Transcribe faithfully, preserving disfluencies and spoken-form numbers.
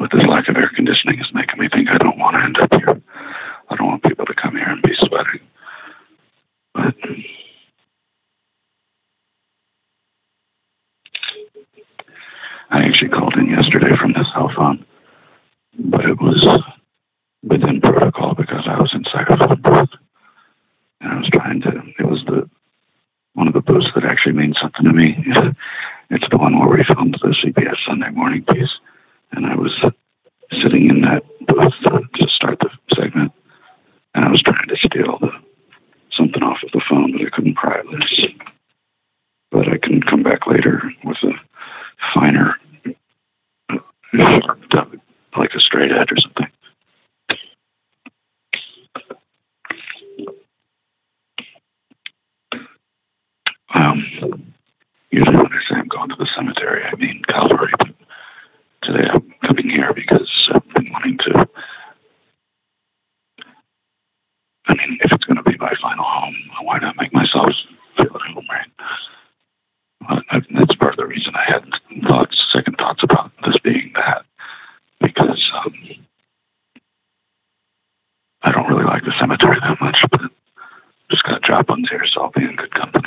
But this lack of air conditioning is making me think I don't want to end up here. I don't want people to come here and be sweating. But I actually called in yesterday from the cell phone, but it was within protocol because I was inside of a booth. And I was trying to, it was the one of the booths that actually means something to me. It's the one where we filmed the C B S Sunday Morning piece. And I was sitting in that booth to start the segment. And I was trying to steal the, something off of the phone, but I couldn't pry this. But I can come back later with a finer, sharp, like a straight edge or something. Um, usually when I say I'm going to the cemetery, I mean Calvary, but today I'm coming here because I've been wanting to, I mean, if it's going to be my final home, why not make myself feel at home, right? Well, I, that's part of the reason I had thoughts, second thoughts about this being that, because um, I don't really like the cemetery that much, but just got job ones here, so I'll be in good company.